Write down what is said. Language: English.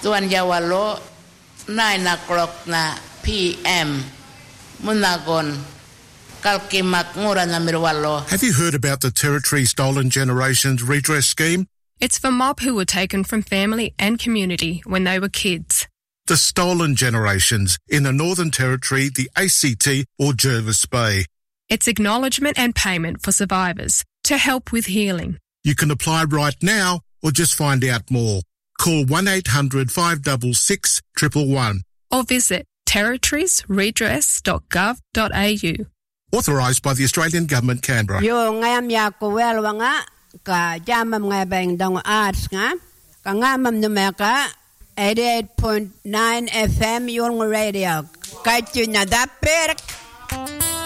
Tuanyawalo 9 o'clock na PM Munagon Kalkimak Ngura na Mirwalo. Have you heard about the Territory Stolen Generations Redress Scheme? It's for mob who were taken from family and community when they were kids. The stolen generations in the Northern Territory, the ACT or Jervis Bay. It's acknowledgement and payment for survivors to help with healing. You can apply right now or just find out more. Call 1-800-566-111. Or visit territoriesredress.gov.au. Authorised by the Australian Government, Canberra. Yo ngayam ya ko welwa nga ka jamam nga bang dong arts nga ka ngamam numeka 88.9 FM yung radio. Kaya na dapat